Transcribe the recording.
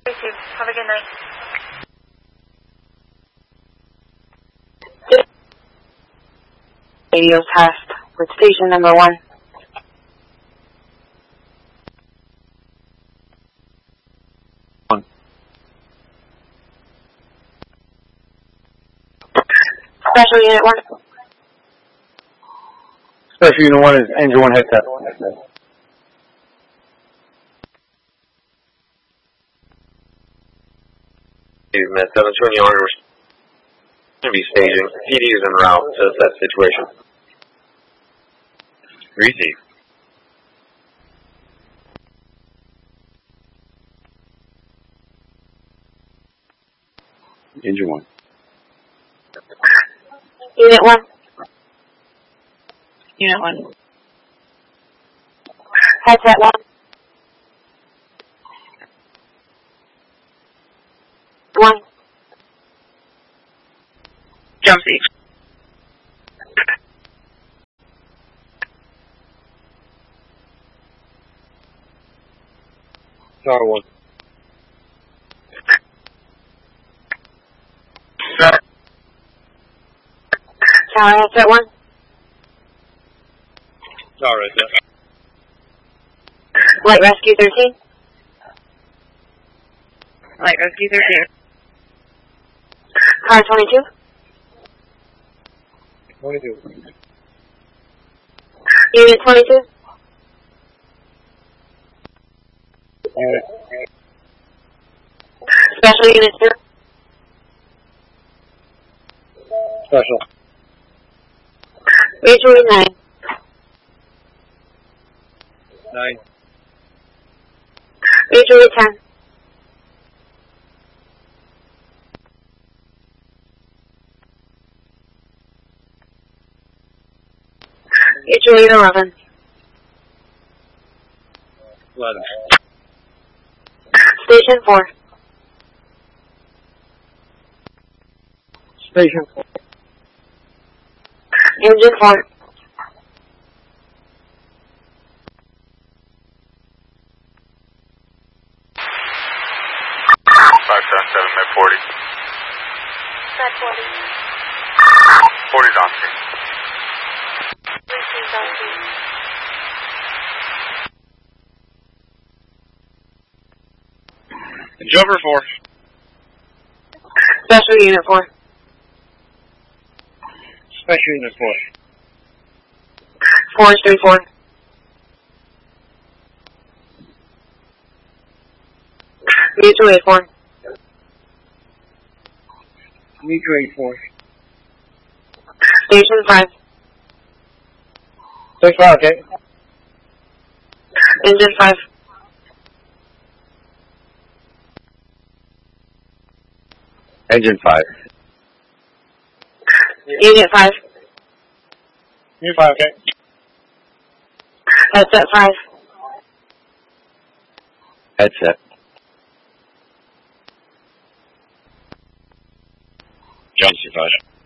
You too. Have a good night. Radio test with station number 1. Special Unit 1. Special Unit 1 is Engine 1 headset. Met 720 orders. Going to be staging. PD is en route to that situation. Receive. Engine 1. Unit 1. Unit 1. Headset 1. 1. Jump seat. Tower 1. Tower headset 1. Tower headset. Light Rescue 13. Light Rescue 13. Car 22. 22. Unit 22. Special Unit 2. Special. Rachel 9. 9. Rachel 10. Rachel 11. 11. Station 4. Station 4. Engine 4. Med 40. Med 40. 40's on scene. Receive on scene. Jumper 4. Special Unit 4. Special Unit 4. Forestry 4. Mutual Aid 4. Mutual Aid 4. Station 5. Station 5, okay. Engine 5. Engine 5. Unit 5. Unit 5, okay. Headset 5. Headset. Johnson 5.